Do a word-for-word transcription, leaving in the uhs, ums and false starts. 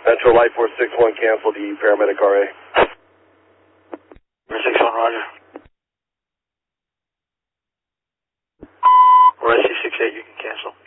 Metro Light four six one, cancel the paramedic R A. four six one, roger. Or S C six eight, you can cancel.